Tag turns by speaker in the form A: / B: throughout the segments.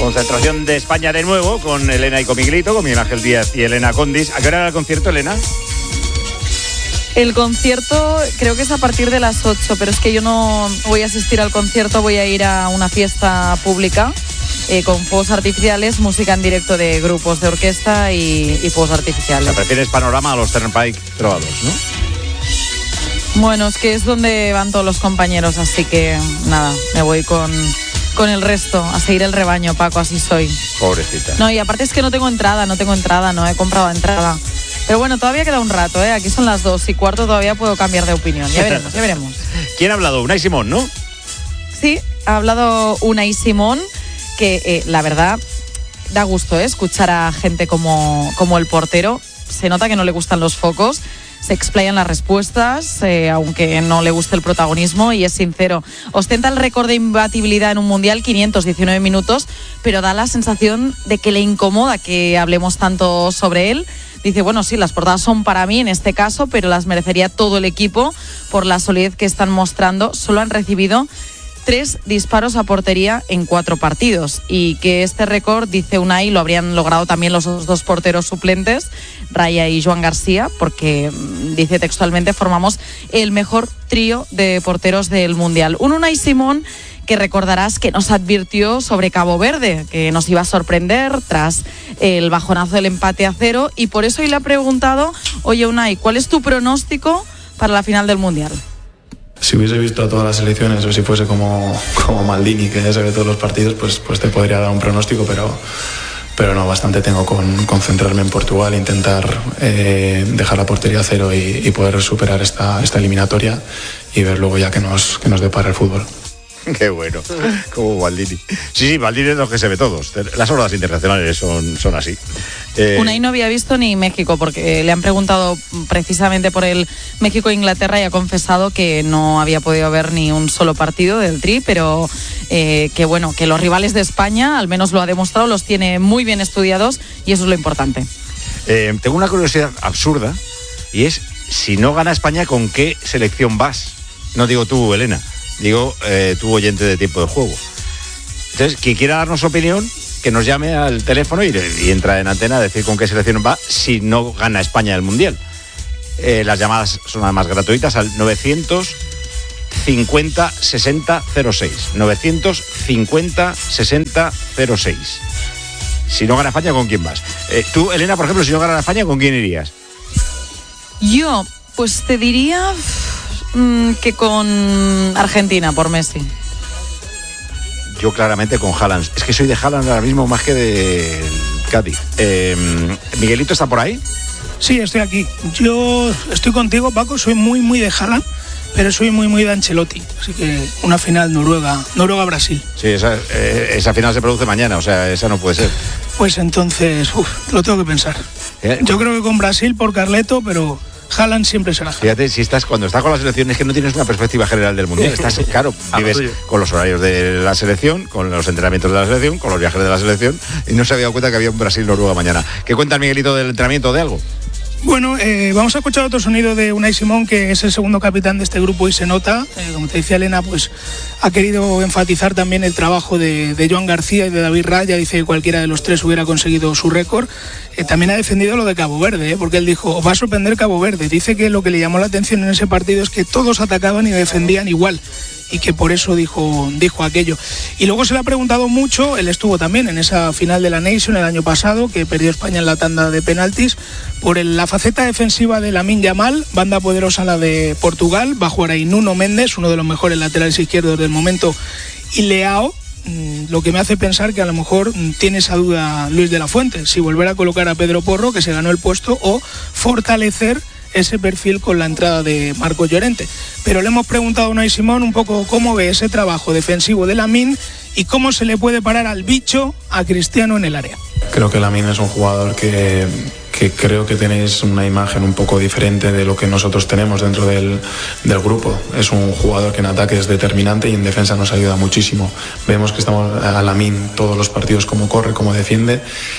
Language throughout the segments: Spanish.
A: Concentración de España de nuevo, con Elena y con Miguelito, con Miguel Ángel Díaz y Elena Condis. ¿A qué hora era el concierto, Elena?
B: El concierto creo que es a partir de las 8, pero es que yo no voy a asistir al concierto, voy a ir a una fiesta pública con fuegos artificiales, música en directo de grupos de orquesta y fuegos artificiales.
A: O sea, prefieres Panorama a los Turnpike Trovadors, ¿no?
B: Bueno, es que es donde van todos los compañeros, así que nada, me voy con el resto, a seguir el rebaño, Paco, así soy.
A: Pobrecita.
B: No, y aparte es que no tengo entrada, no he comprado entrada. Pero bueno, todavía queda un rato, ¿eh? Aquí son las 2:15, todavía puedo cambiar de opinión. Ya veremos.
A: ¿Quién ha hablado? Unai Simón, ¿no?
B: Sí, ha hablado Unai Simón, que la verdad da gusto escuchar a gente como el portero. Se nota que no le gustan los focos, se explayan las respuestas, aunque no le guste el protagonismo, y es sincero. Ostenta el récord de imbatibilidad en un mundial, 519 minutos, pero da la sensación de que le incomoda que hablemos tanto sobre él. Dice, bueno, sí, las portadas son para mí en este caso, pero las merecería todo el equipo por la solidez que están mostrando. Solo han recibido 3 disparos a portería en 4 partidos, y que este récord, dice Unai, lo habrían logrado también los 2 porteros suplentes, Raya y Joan García, porque, dice textualmente, formamos el mejor trío de porteros del Mundial. Un Unai Simón que recordarás que nos advirtió sobre Cabo Verde, que nos iba a sorprender tras el bajonazo del empate a 0, y por eso hoy le ha preguntado, oye Unai, ¿cuál es tu pronóstico para la final del Mundial?
C: Si hubiese visto a todas las selecciones, o si fuese como Maldini, que ya se ve todos los partidos, pues te podría dar un pronóstico, pero no, bastante tengo con concentrarme en Portugal, intentar dejar la portería a 0 y poder superar esta eliminatoria y ver luego ya que nos depara el fútbol.
A: Qué bueno, como Maldini. Sí, Maldini es lo que se ve todos. Las jornadas internacionales son así.
B: Unai no había visto ni México, porque le han preguntado precisamente por el México-Inglaterra y ha confesado que no había podido ver ni un solo partido del Tri, pero que bueno, que los rivales de España, al menos lo ha demostrado, los tiene muy bien estudiados, y eso es lo importante.
A: Tengo una curiosidad absurda, y es, si no gana España, ¿con qué selección vas? No digo tú, Elena. Digo, tu oyente de Tiempo de Juego. Entonces, quien quiera darnos su opinión, que nos llame al teléfono y entra en antena a decir con qué selección va si no gana España el Mundial. Las llamadas son además gratuitas al 950 60 06. 950 60 06. Si no gana España, ¿con quién vas? Tú, Elena, por ejemplo, si no gana España, ¿con quién irías?
B: Yo, pues te diría que con Argentina, por Messi.
A: Yo claramente con Haaland. Es que soy de Haaland ahora mismo más que de Cádiz. ¿Miguelito está por ahí?
D: Sí, estoy aquí. Yo estoy contigo, Paco, soy muy de Haaland, pero soy muy de Ancelotti. Así que una final Noruega-Brasil.
A: Sí, esa final se produce mañana, o sea, esa no puede ser.
D: Pues entonces, lo tengo que pensar. Yo creo que con Brasil por Carleto, pero Haaland siempre será Haaland.
A: Fíjate, cuando estás con la selección es que no tienes una perspectiva general del Mundial. Estás, claro, vives con los horarios de la selección, con los entrenamientos de la selección, con los viajes de la selección, y no se había dado cuenta que había un Brasil-Noruega mañana. ¿Qué cuenta el Miguelito del entrenamiento de algo?
D: Bueno, vamos a escuchar otro sonido de Unai Simón, que es el segundo capitán de este grupo y se nota, como te decía Elena, pues ha querido enfatizar también el trabajo de Joan García y de David Raya. Dice que cualquiera de los 3 hubiera conseguido su récord. También ha defendido lo de Cabo Verde, porque él dijo, os va a sorprender Cabo Verde. Dice que lo que le llamó la atención en ese partido es que todos atacaban y defendían igual, y que por eso dijo aquello. Y luego se le ha preguntado mucho, él estuvo también en esa final de la Nation el año pasado, que perdió España en la tanda de penaltis, por la faceta defensiva de Lamine Yamal, banda poderosa la de Portugal. Va a jugar ahí Nuno Méndez, uno de los mejores laterales izquierdos del momento, y Leao. Lo que me hace pensar que a lo mejor tiene esa duda Luis de la Fuente, si volver a colocar a Pedro Porro, que se ganó el puesto, o fortalecer ese perfil con la entrada de Marcos Llorente. Pero le hemos preguntado a Unai Simón un poco cómo ve ese trabajo defensivo de Lamine y cómo se le puede parar al bicho a Cristiano en el área.
C: Creo que Lamine es un jugador que creo que tenéis una imagen un poco diferente de lo que nosotros tenemos dentro del grupo. Es un jugador que en ataque es determinante y en defensa nos ayuda muchísimo. Vemos que estamos a Lamine todos los partidos, cómo corre, cómo defiende,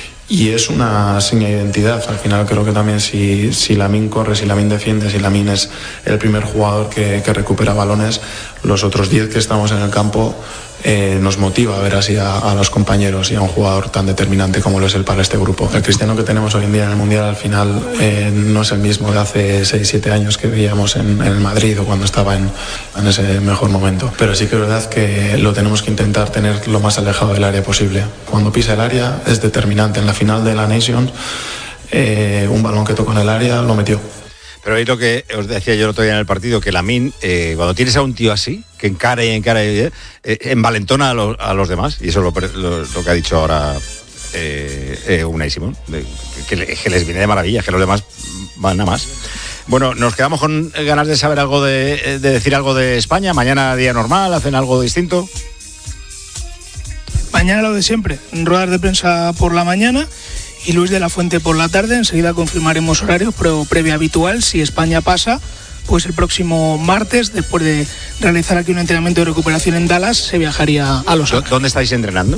C: y es una seña de identidad. Al final creo que también si Lamine corre, si Lamine defiende, si Lamine es el primer jugador que recupera balones, los otros 10 que estamos en el campo nos motiva a ver así a los compañeros y a un jugador tan determinante como lo es él para este grupo. El Cristiano que tenemos hoy en día en el Mundial al final no es el mismo de hace 6-7 años que veíamos en el Madrid o cuando estaba en ese mejor momento, pero sí que es verdad que lo tenemos que intentar tener lo más alejado del área posible. Cuando pisa el área es determinante. En la final de la Nations un balón que tocó en el área lo metió.
A: Pero ahí lo que os decía yo el otro día en el partido, que Lamine, cuando tienes a un tío así, que encara envalentona a los demás, y eso es lo que ha dicho ahora Unai Simón, que les viene de maravilla, que los demás van a más. Bueno, nos quedamos con ganas de saber algo, de decir algo de España. Mañana día normal, ¿hacen algo distinto?
D: Mañana lo de siempre, ruedas de prensa por la mañana y Luis de la Fuente por la tarde. Enseguida confirmaremos horarios, pero previa habitual. Si España pasa, pues el próximo martes, después de realizar aquí un entrenamiento de recuperación en Dallas, se viajaría a Los Ángeles.
A: ¿Dónde estáis entrenando?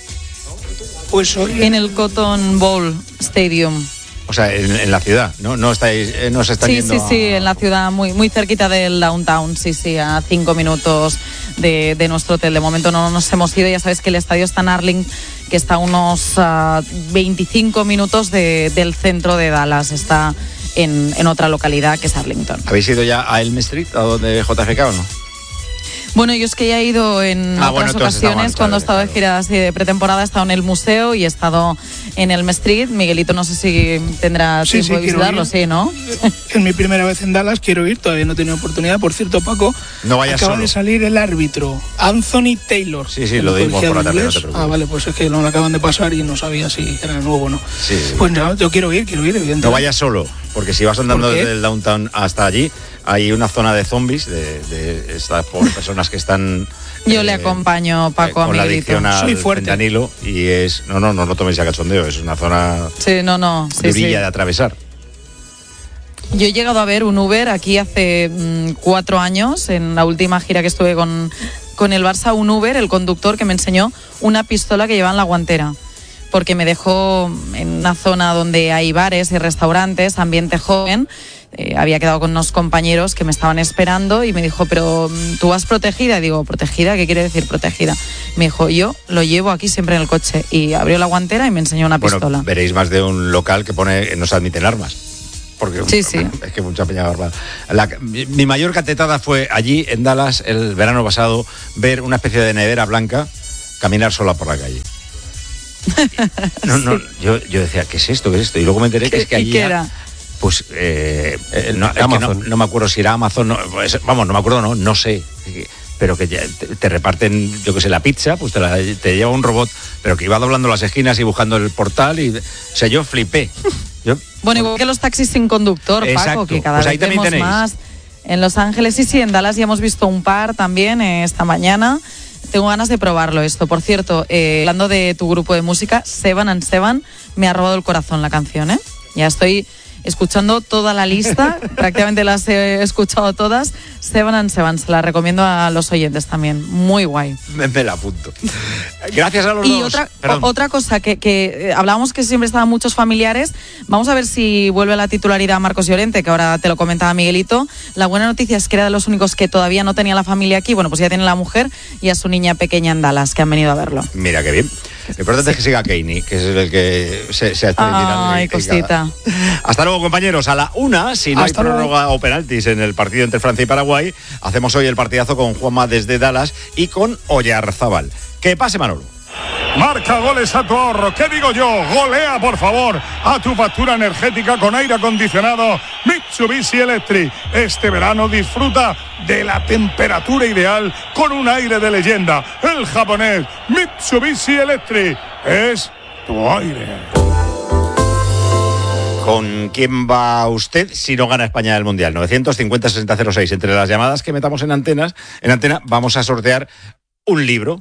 D: Pues hoy
B: en el Cotton Bowl Stadium.
A: O sea, en la ciudad, ¿no? No se están yendo
B: Sí, en la ciudad, muy cerquita del downtown, sí, a 5 minutos de nuestro hotel. De momento no nos hemos ido, ya sabes que el estadio está en Arlington, que está a unos 25 minutos del centro de Dallas, está en otra localidad que es Arlington.
A: ¿Habéis ido ya a Elm Street, a donde JFK o no?
B: Bueno, yo es que ya he ido en otras ocasiones, cuando he estado de gira así de pretemporada, he estado en el museo y he estado en Elm Street. Miguelito, no sé si tendrá tiempo de visitarlo, sí, ¿no?
D: Es mi primera vez en Dallas, quiero ir, todavía no he tenido oportunidad. Por cierto, Paco,
A: no vayas
D: acaba
A: solo.
D: de salir el árbitro, Anthony Taylor.
A: Sí, lo dimos por la tarde, no te preocupes.
D: Vale, pues es que no lo acaban de pasar y no sabía si era nuevo o no.
A: Sí.
D: Pues no, yo quiero ir, evidentemente.
A: No vayas solo, porque si vas andando desde el downtown hasta allí, hay una zona de zombies, de estas pobres personas que están...
B: Yo le acompaño, Paco, a Miguelito.
A: Con la adicción al fentanilo, y es... No lo toméis a cachondeo, es una zona durilla de atravesar.
B: Yo he llegado a ver un Uber aquí hace 4 años, en la última gira que estuve con el Barça, un Uber, el conductor que me enseñó una pistola que lleva en la guantera, porque me dejó en una zona donde hay bares y restaurantes, ambiente joven. Había quedado con unos compañeros que me estaban esperando y me dijo, pero ¿tú vas protegida? Y digo, ¿protegida? ¿Qué quiere decir protegida? Me dijo, yo lo llevo aquí siempre en el coche. Y abrió la guantera y me enseñó una pistola.
A: Veréis más de un local que pone no se admiten armas. Porque
B: sí.
A: Es que mucha peña barbada. Mi mayor catetada fue allí en Dallas el verano pasado, ver una especie de nevera blanca caminar sola por la calle. Yo decía, ¿qué es esto? Y luego me enteré que es que allí...
B: ¿Qué era?
A: Pues no me acuerdo si era Amazon, no me acuerdo, no sé, pero que te reparten, yo que sé, la pizza, pues te lleva un robot, pero que iba doblando las esquinas y buscando el portal, y o sea, yo flipé.
B: Bueno, igual que los taxis sin conductor,
A: exacto.
B: Paco, que cada
A: pues
B: vez vemos
A: tenéis
B: más en Los Ángeles, sí, en Dallas ya hemos visto un par también esta mañana. Tengo ganas de probarlo esto. Por cierto, hablando de tu grupo de música, Seven and Seven, me ha robado el corazón la canción, ¿eh? Ya estoy escuchando toda la lista, prácticamente las he escuchado todas. Seven and Seven, se la recomiendo a los oyentes también, muy guay.
A: Me la apunto. Gracias a los dos.
B: Y otra cosa, que hablábamos que siempre estaban muchos familiares. Vamos a ver si vuelve a la titularidad Marcos Llorente, que ahora te lo comentaba Miguelito. La buena noticia es que era de los únicos que todavía no tenía la familia aquí. Bueno, pues ya tiene la mujer y a su niña pequeña en Dallas, que han venido a verlo.
A: Mira, qué bien. Lo importante es que siga Keini, que es el que se ha estado tirando.
B: Ay, cosita.
A: Hasta luego, compañeros. A la 1, si no hay prórroga o penaltis en el partido entre Francia y Paraguay, hacemos hoy el partidazo con Juanma desde Dallas y con Oyarzábal. Que pase, Manolo.
E: Marca goles a tu ahorro. ¿Qué digo yo? Golea, por favor, a tu factura energética con aire acondicionado Mitsubishi Electric. Este verano disfruta de la temperatura ideal con un aire de leyenda. El japonés Mitsubishi Electric es tu aire.
A: ¿Con quién va usted si no gana España el Mundial? 950-6006. Entre las llamadas que metamos en antena vamos a sortear un libro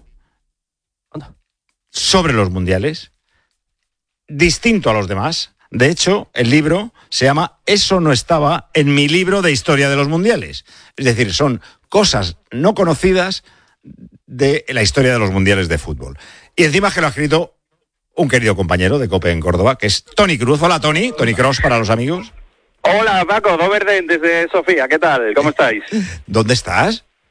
A: sobre los mundiales, distinto a los demás. De hecho, el libro se llama Eso no estaba en mi libro de historia de los mundiales. Es decir, son cosas no conocidas de la historia de los mundiales de fútbol. Y encima que lo ha escrito un querido compañero de COPE en Córdoba, que es Toni Cruz. Hola, Toni. Toni Kroos para los amigos.
F: Hola, Paco. Doverden desde Sofía. ¿Qué tal? ¿Cómo estáis?
A: ¿Dónde estás?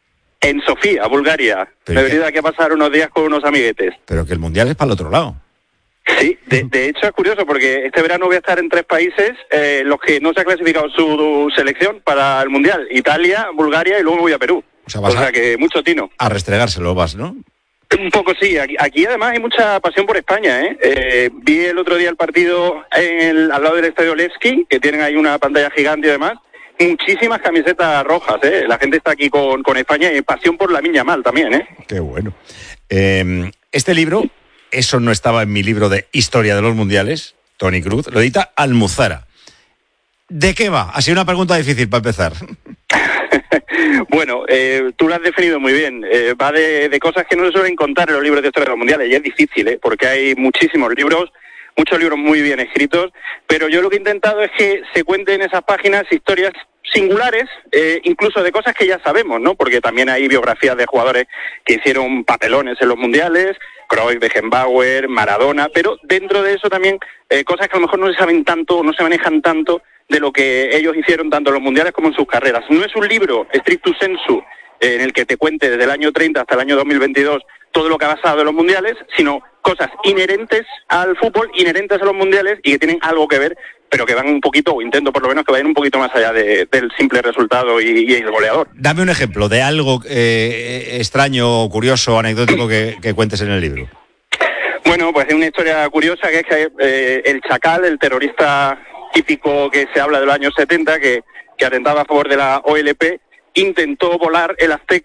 F: En Sofía, Bulgaria.
A: Pero
F: Me he venido aquí a pasar unos días con unos amiguetes.
A: Pero que el Mundial es para el otro lado.
F: Sí, de hecho es curioso porque este verano voy a estar en 3 países, los que no se ha clasificado su selección para el Mundial. Italia, Bulgaria y luego me voy a Perú.
A: O sea,
F: que mucho tino.
A: A restregárselo vas, ¿no?
F: Un poco sí, aquí además hay mucha pasión por España, ¿eh? Vi el otro día el partido al lado del Estadio Levski, que tienen ahí una pantalla gigante y demás. Muchísimas camisetas rojas, ¿eh? La gente está aquí con España y pasión por Lamine Yamal también, ¿eh?
A: Qué bueno. Este libro, eso no estaba en mi libro de Historia de los Mundiales, Toni Cruz, lo edita Almuzara. ¿De qué va? Ha sido una pregunta difícil para empezar.
F: Bueno, tú lo has definido muy bien. Va de cosas que no se suelen contar en los libros de Historia de los Mundiales y es difícil, porque hay muchísimos libros, muchos libros muy bien escritos, pero yo lo que he intentado es que se cuenten en esas páginas historias singulares, incluso de cosas que ya sabemos, ¿no? Porque también hay biografías de jugadores que hicieron papelones en los mundiales, Cruyff, Beckenbauer, Maradona, pero dentro de eso también cosas que a lo mejor no se saben tanto, no se manejan tanto de lo que ellos hicieron tanto en los mundiales como en sus carreras. No es un libro stricto sensu en el que te cuente desde el año 30 hasta el año 2022 todo lo que ha pasado en los mundiales, sino cosas inherentes al fútbol, inherentes a los mundiales y que tienen algo que ver, pero que van un poquito, o intento por lo menos que vayan un poquito más allá del simple resultado y el goleador.
A: Dame un ejemplo de algo extraño, curioso, anecdótico que cuentes en el libro.
F: Bueno, pues es una historia curiosa, que es que el Chacal, el terrorista típico que se habla de los años 70, que atentaba a favor de la OLP, intentó volar el Azteca